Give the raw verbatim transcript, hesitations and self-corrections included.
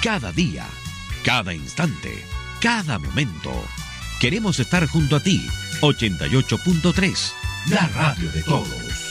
Cada día, cada instante, cada momento. Queremos estar junto a ti. ochenta y ocho punto tres, la radio de todos.